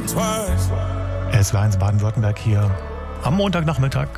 SWR1 Baden-Württemberg hier am Montagnachmittag.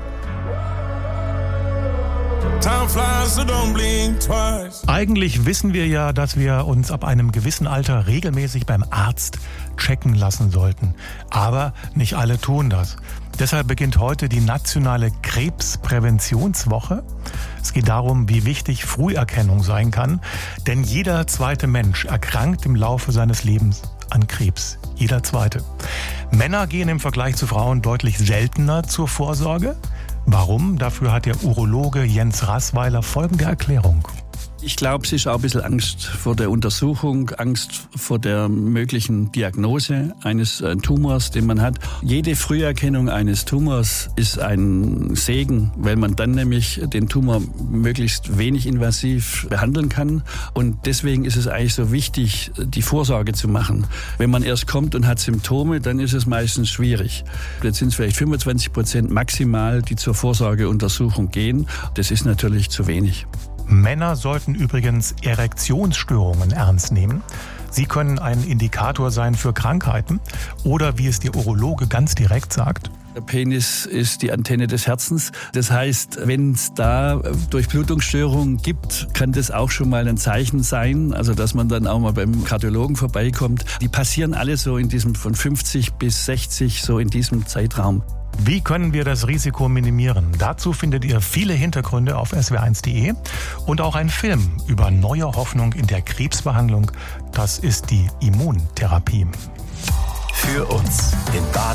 Eigentlich wissen wir ja, dass wir uns ab einem gewissen Alter regelmäßig beim Arzt checken lassen sollten. Aber nicht alle tun das. Deshalb beginnt heute die nationale Krebspräventionswoche. Es geht darum, wie wichtig Früherkennung sein kann. Denn jeder zweite Mensch erkrankt im Laufe seines Lebens an Krebs. Jeder zweite. Männer gehen im Vergleich zu Frauen deutlich seltener zur Vorsorge. Warum? Dafür hat der Urologe Jens Raßweiler folgende Erklärung. Ich glaube, es ist auch ein bisschen Angst vor der Untersuchung, Angst vor der möglichen Diagnose eines Tumors, den man hat. Jede Früherkennung eines Tumors ist ein Segen, weil man dann nämlich den Tumor möglichst wenig invasiv behandeln kann. Und deswegen ist es eigentlich so wichtig, die Vorsorge zu machen. Wenn man erst kommt und hat Symptome, dann ist es meistens schwierig. Jetzt sind es vielleicht 25% maximal, die zur Vorsorgeuntersuchung gehen. Das ist natürlich zu wenig. Männer sollten übrigens Erektionsstörungen ernst nehmen. Sie können ein Indikator sein für Krankheiten oder, wie es der Urologe ganz direkt sagt: Der Penis ist die Antenne des Herzens. Das heißt, wenn es da Durchblutungsstörungen gibt, kann das auch schon mal ein Zeichen sein, also dass man dann auch mal beim Kardiologen vorbeikommt. Die passieren alle so in diesem von 50 bis 60, so in diesem Zeitraum. Wie können wir das Risiko minimieren? Dazu findet ihr viele Hintergründe auf swr1.de und auch einen Film über neue Hoffnung in der Krebsbehandlung. Das ist die Immuntherapie. Für uns in Baden.